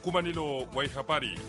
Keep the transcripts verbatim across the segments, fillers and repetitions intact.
mukumanilo wa ihabari.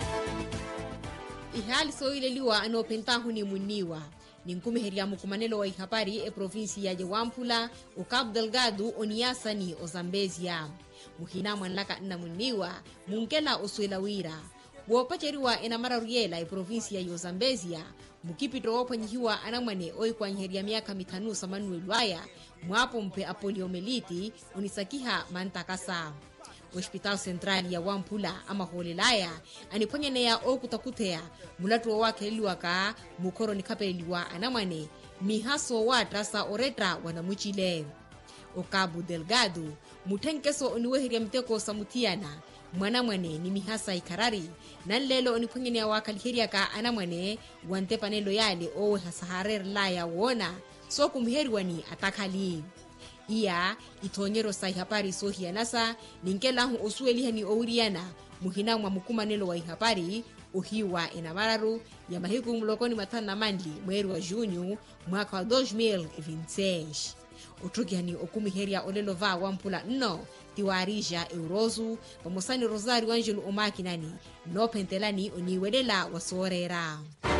Ihali soileliwa anopentahu ni muniwa. Ninkumeheria mukumanilo wa ihabari e provinsi ya Wampula o Cabo Delgado oniasani o Zambezia. Muhina mwanlaka na muniwa munkela oswelawira. Wopacheriwa enamara ruyela e provinsi ya Zambezia mukipito wopanyihiwa anamwane oi kwa nyeria miaka mitanu samanu ilwaya mwapo mpe apoliomeliti unisakiha mantakasa. Hospital Central ya Wampula ama holelaya aniponyenea o kutakutea mulatu wake liwaka mukoro nikapeliwa anamwane mihaso wa trasa oreta wanamuchile. O Cabo Delgado mutenkeso oniwehiria mteko samutiana mwanamwane ni mihasa ikarari nalelo oniponyenea wakaliheria ka anamwane wantepanelo yale o hasaharer laya wona so kumheriwani atakali. Iya itonyero sa ihapari sohi anasa ninkelahu osuelihani ouriana muhina mwa mukumanelo wa ihapari uhiwa enamararu ya mahiku mlokoni matana mandli mweri wa junho mwaka wa dois mil e vinte e seis. Utrugihani okumiheria olelo va Wampula no tiwarija eurozu pamosani Rosario Angelo omakinani no pentelani oniwelela wasorera.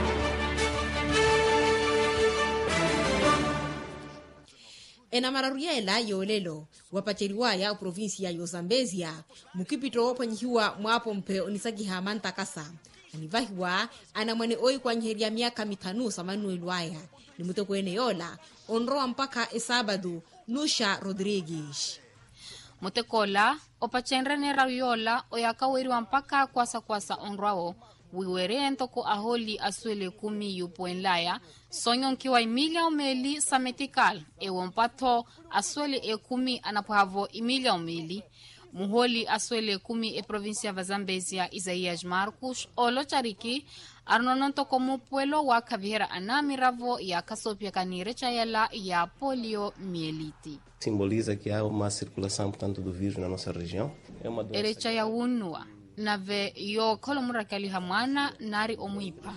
Enamararuyela yolelo wapacheriwa ya provinsi ya Zambezia mukipito wopanyihiwa mwapo mpe onisakiha mantakasa anivahiwa anamwane oi kwa nyeria miaka mitanu samanu ilwaya ni mutekwene yola onroa mpaka esabado Nusha Rodrigues. Mutekola opachenrene rayola oyakaweriwa mpaka kwasa kwasa onroao wiwerento ko aholi aswele kumi yupo enlaya sonyon kiwa emilia umeli sametikal ewompato aswele e kumi anapohavo emilia umeli muholi aswele kumi e provincia ya Zambezia Isaías Marcos olochariki arnononto como pueblo wa kavihera anami ravo ya kasopia kanire chayala ya poliomielite. Simboliza que há uma circulação, portanto, do vírus na nossa região. É uma doença. Erecha ya unua nave yo kolomura kali hamwana nari omuipa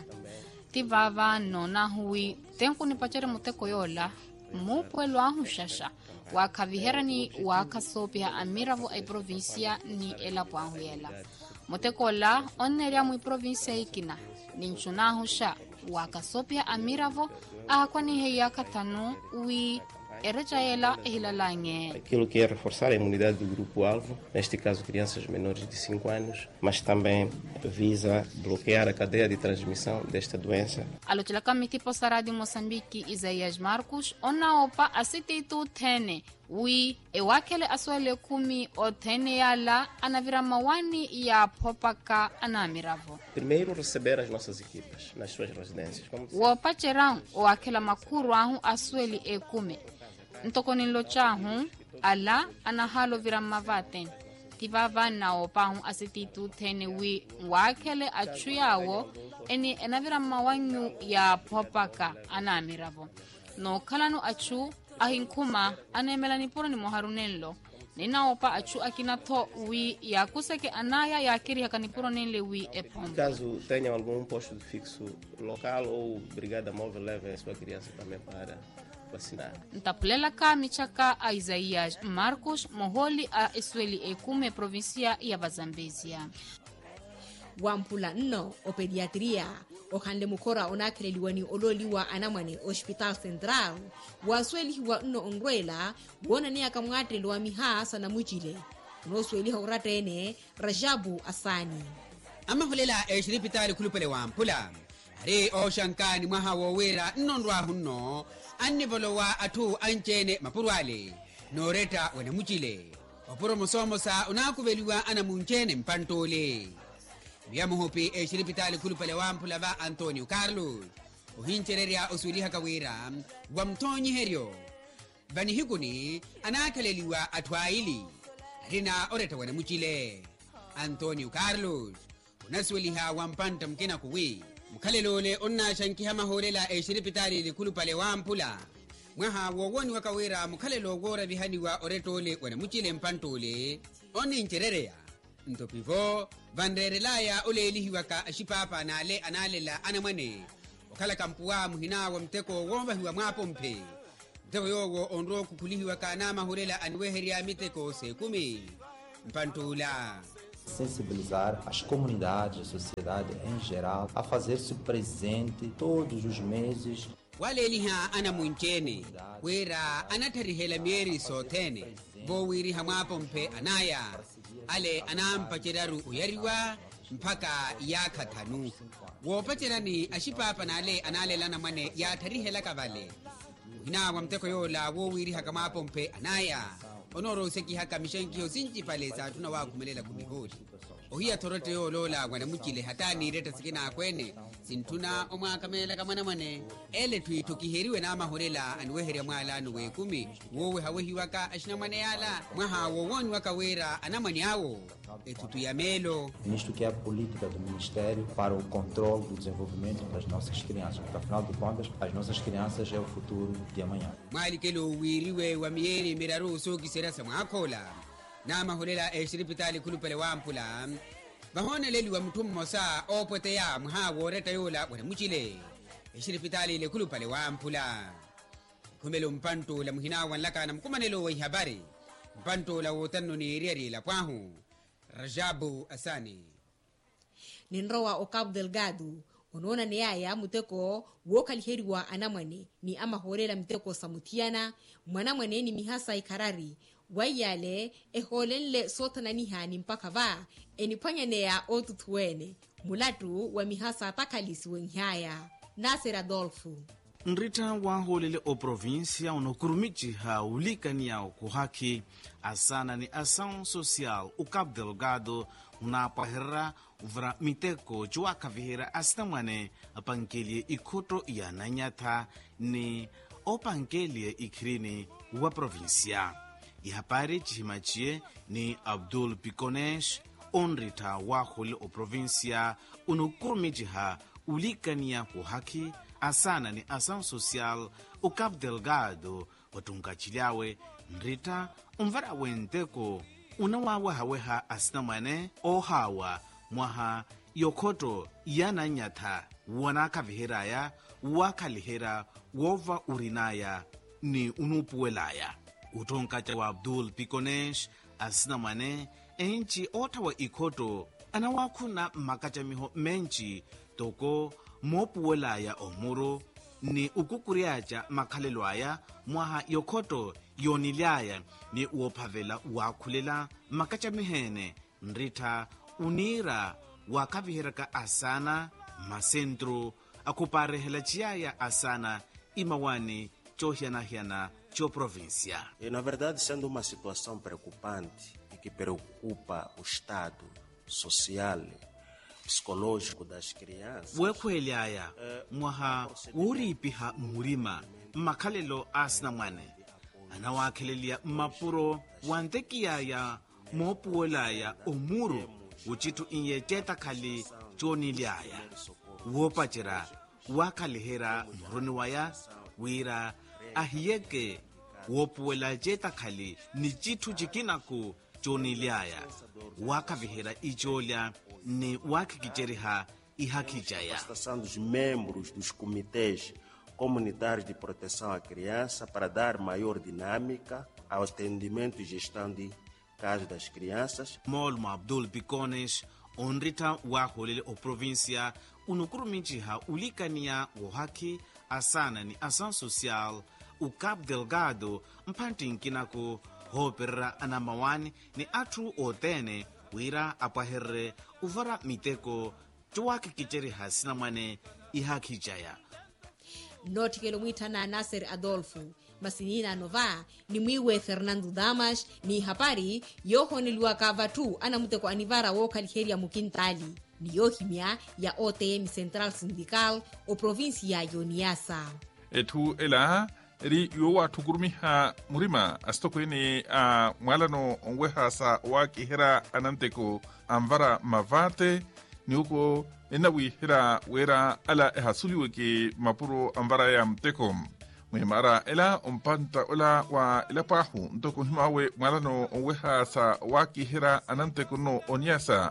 tivava nona hui tenku ni pachere muteko yola mu pueblo ahushasha wakavihera ni wakasopia amiravo ai provincia ni ela puanhuela mutekola oneria mu provincia ikina ninchuna husha wakasopia amiravo ahakwani heya katanu wi Erejaela Hilalange. Aquilo que é reforçar a imunidade do grupo-alvo, neste caso crianças menores de cinco anos, mas também visa bloquear a cadeia de transmissão desta doença. Alotela kamiti posara de Moçambique Isaías Marcos, ona opa asititu tene, wi ewakele aswele kumi o tene yala anavira mawani ya popaka anamiravo. Primeiro receber as nossas equipas nas suas residências. Wopacherang o akela makuru ahu asweli e kume. Ntokoni lochahu ala anahalo viramavaten tivava na opahu asititu tene wi wakele achuyawo eni enaviramawanyu ya popaka anamiravo no kalanu achu ahinkuma anemelani poroni moharunenlo nina opa achu akinato wi ya kuseke anaya ya kiri hakanipuronenle wi epom. Caso tenham algum posto fixo local ou brigada móvel, leve a sua criança também para vacinar. Ntapulela ka michaka a Isaías Marcos moholi a esweli ekume provincia ya Zambezia. Wampula no o pediatria o hande mukora onakeleliwani ololiwa anamwane Hospital Central wasweli wa no ongrela wona ni akamwate lo miha sana mujile no sweli horatene Rajabu Asani amaholela e shiripitali kulupele Wampula are o shankani mahawo wera nondwa hunno annivolowa atu anchene mapurwale noreta wena mujile opuro musomosa unakuveliwa ana munchene mpantole biamuhopi e shiripitali kulupele Wampula va Antonio Carlos uhinchereria usuliha kawira wamtonyi herio bani hikuni anakaleliwa atwaili rina oreta wena mujile Antonio Carlos unasuliha wampanta mkina kuwi mkalelole onna shankiha maholela e shiripitali likulupale Wampula mwaha wogoni wakawira mkalelo gora bihaniwa oretole wena mujile mpantole oni nchererea ntopivo vanderelaya olelihiwaka ashipapa nale analela anamane okala kampuwa muhina wa mteko womba hiwa mwapo mpe mteko yogo onro kukulihiwaka na mahurela anweheria miteko sekumi mpantula sensibilizar as comunidades, a sociedade em geral, a fazer-se presente todos os meses. waleliha ana munchene wera anatarihela mieri sotene bo wiri hamapo mpe anaya ale anampachiraru uyariwa mpaka yakatanu wopachirani ashipapa nale anale lana mane yatarihela kavale hina wamteko yola wo wiri hakamapo mpe anaya onoro seki haka mishenki yosinchi pale sa tuna wa kumelela kumiholi ohiya torote yo lola wana mukile hatani reta sikina kwene sintuna omwaka mela kamana mane ele tuitukiheriwe na mahorela anweheria mwala nuwe kumi wowe hawehi waka ashina mane yala mwaha wowoni waka wera anamani yawo etutu ya melo Nisto que é a política do Ministério para o controle do desenvolvimento das nossas crianças, porque afinal de contas as nossas crianças é o futuro de amanhã. mwali kelo wiriwe wa mieri miraru soki serasa mwakola na maholela eshiripitali kulupele wampula bahone leli wa mtumu mosa opote ya mha woreta yola wana muchile eshiripitali le kulupele wampula kumelo mpanto la muhina wanlaka na mkumanelo wa habari mpanto la wotano ni riari la pwahu Rajabu Asani ninrowa o Cabo Delgado onona ne yaya muteko wokaliheriwa anamwane ni ama horela mteko samutiana mwanamwane ni mihasa ikarari wayale eholenle sotana ni hani mpaka va enipanya ne ya otutuene mulatu wa mihasa takalisi wenhaya Nasser Adolfo nrita waholele o província unokurumichi ha ulikania ku haki asana ni ação social o Cabo Delgado unapahera uvra miteko juaka vihera astamwane apankelie ikoto ya nanyata ni opankelie ikrini wa província ihapari chihimachie ni Abdul Piconesh onrita wahole o província unokurumichi ha ulikania ku haki asana ni ação social o Cabo Delgado watungachilawe nrita umvara wenteko unawawa haweha asinamane ohawa mwaha yokoto yananyatha wanakaviheraya wakalihera wova urinaya ni unupuwelaya utonkacha wa Abdul Piconesh asinamane enchi otawa ikoto anawakhuna makachamiho menchi toko mopuwelaya omuro ni ukukuriacha makhalelwaya mwaha yokhoto yonilaya ni uophavela wakhulela makachamihene nritha unira wakaviheraka asana masentro akuparehela chiyaya asana imawani chohianahiana cho província. E, na verdade, sendo uma situação preocupante e que preocupa o estado social psicológico das crianças wekhwelyaya mwaha wuripiha murima makhalelo asinamwane anawakheleliya mmapuro wantekiyaya moopuwelaya omuro uchitu inye cetakhali coniliyaya woopacera wakhalihera muroni waya wira ahiyeke woopuwela cetakhali ni cithu cikinaku coniliyaya wakavihera icolya ni wakikiceriha ihakicaya. Capacitação dos membros dos comitês comunitários de proteção à criança para dar maior dinâmica ao atendimento e gestão de casos das crianças. Molmo Abdul Piconesh onrita waholele o província unukurumichiha ulikania wohaki asana ni ação social o Cabo Delgado mphantinkinako hooperera anamawani ni athu otene wira apaherre uvara miteko cuwakikiceriha sinamwane ihakicaya notikelo mwitana Nasser Adolfo masinina nova ni mwiwe Fernando Damas ni hapari yohoneliwa kavatu anamuteko anivara wokaliheria mukintali ni yohimia ya O T M Central Sindical o província ya Niassa etu ela ri yowa tugurumiha murima astokwene a mwalano onweha sa wakihera ananteko amvara mavate niuko enawi hira wera ala ehasuliweke mapuro amvara ya mteko mwimara ela ompanta ola wa ilapahu ntoko himawe mwalano onweha sa wakihera ananteko no oniasa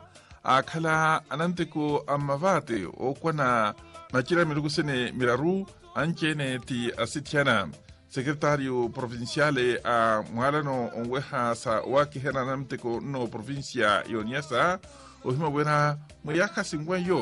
akhala ananteko amavate okwana machira mirugusene miraru anchene ti asitiana secretario provinciale a mwalano onweha sa waki hera namteko no provincia yoniasa ohima wera mweyaka singwenyo